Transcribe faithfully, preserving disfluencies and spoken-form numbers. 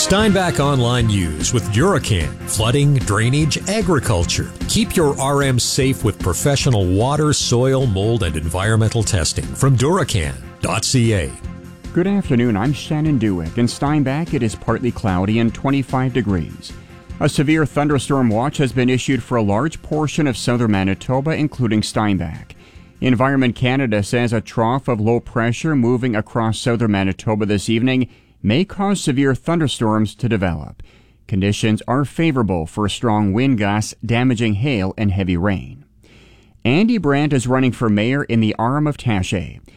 Steinbach Online News with Duracan, flooding, drainage, agriculture. Keep your R M safe with professional water, soil, mold, and environmental testing from Duracan dot c a. Good afternoon, I'm Shannon Dewick. In Steinbach, it is partly cloudy and twenty-five degrees. A severe thunderstorm watch has been issued for a large portion of southern Manitoba, including Steinbach. Environment Canada says a trough of low pressure moving across southern Manitoba this evening may cause severe thunderstorms to develop. Conditions are favorable for strong wind gusts, damaging hail and heavy rain. Andy Brandt is running for mayor in the Arm of Taché.